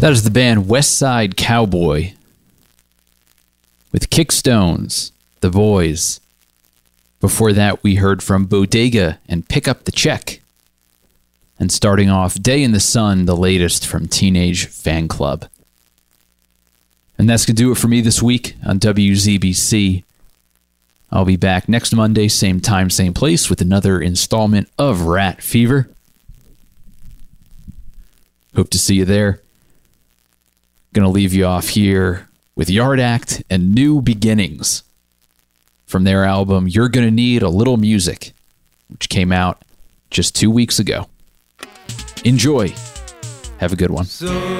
That is the band West Side Cowboy with Kickstones, The Boys. Before that, we heard from Bodega and Pick Up the Check. And starting off, Day in the Sun, the latest from Teenage Fan Club. And that's going to do it for me this week on WZBC. I'll be back next Monday, same time, same place, with another installment of Rat Fever. Hope to see you there. Gonna leave you off here with Yard Act and New Beginnings from their album You're Gonna Need a Little Music, which came out just 2 weeks ago. Enjoy. Have a good one.